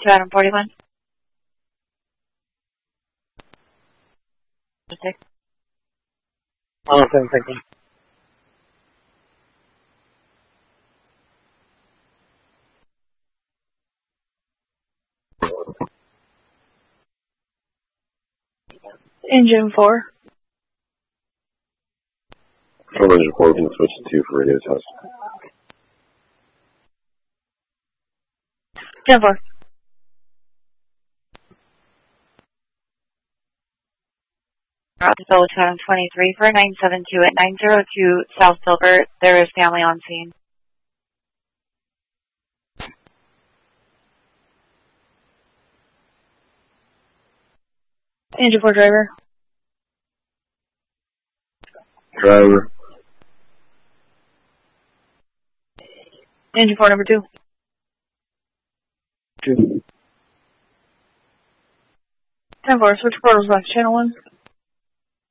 to Adam 41. Awesome, thank you. Engine 4. Engine 4 can switch to 2 for radio test. 10-4. Route to Adam 23 for 972 at 902 South Silver. There is family on scene. Engine 4 driver. Driver. Engine 4 number 2. 2. 10-4, switch portals left, channel 1.